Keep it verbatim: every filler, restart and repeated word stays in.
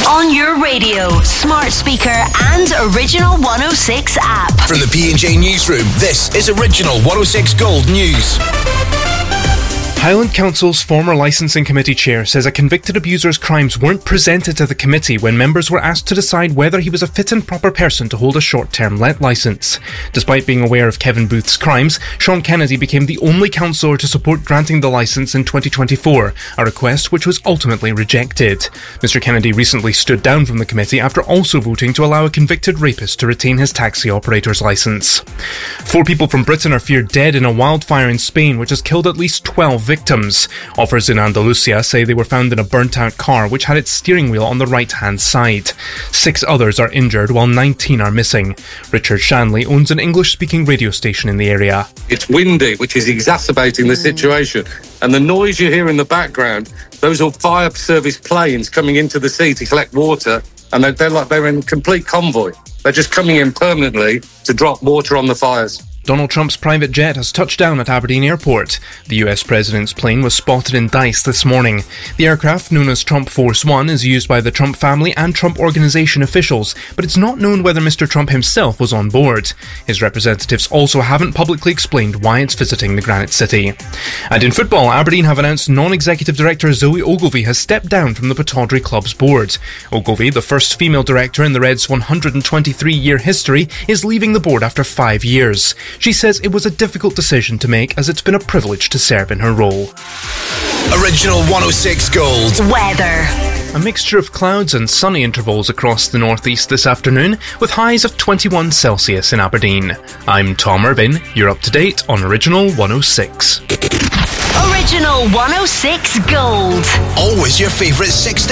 On your radio, smart speaker and Original one oh six app. From the P and J Newsroom, this is Original one oh six Gold News. Highland Council's former licensing committee chair says a convicted abuser's crimes weren't presented to the committee when members were asked to decide whether he was a fit and proper person to hold a short-term let licence. Despite being aware of Kevin Booth's crimes, Sean Kennedy became the only councillor to support granting the licence in twenty twenty-four, a request which was ultimately rejected. Mister Kennedy recently stood down from the committee after also voting to allow a convicted rapist to retain his taxi operator's licence. Four people from Britain are feared dead in a wildfire in Spain which has killed at least twelve victims. Offers in Andalusia say they were found in a burnt-out car which had its steering wheel on the right-hand side. Six others are injured while nineteen are missing. Richard Shanley owns an English-speaking radio station in the area. It's windy, which is exacerbating the situation. And the noise you hear in the background, those are fire service planes coming into the sea to collect water, and they're, they're like they're in complete convoy. They're just coming in permanently to drop water on the fires. Donald Trump's private jet has touched down at Aberdeen Airport. The U S president's plane was spotted in Dice this morning. The aircraft, known as Trump Force One, is used by the Trump family and Trump Organization officials, but it's not known whether Mister Trump himself was on board. His representatives also haven't publicly explained why it's visiting the Granite City. And in football, Aberdeen have announced non-executive director Zoe Ogilvie has stepped down from the Pittodrie club's board. Ogilvie, the first female director in the Reds' one hundred twenty-three year history, is leaving the board after five years. She says it was a difficult decision to make as it's been a privilege to serve in her role. Original one oh six Gold. Weather. A mixture of clouds and sunny intervals across the northeast this afternoon, with highs of twenty-one Celsius in Aberdeen. I'm Tom Irvin. You're up to date on Original one oh six. Original one oh six Gold. Always your favourite six